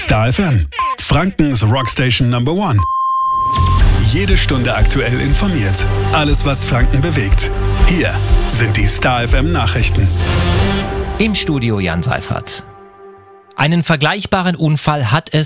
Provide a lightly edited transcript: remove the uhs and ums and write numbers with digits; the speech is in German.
Star FM, Frankens Rockstation Number One. Jede Stunde aktuell informiert. Alles, was Franken bewegt. Hier sind die Star FM Nachrichten. Im Studio Jan Seifert. Einen vergleichbaren Unfall hat es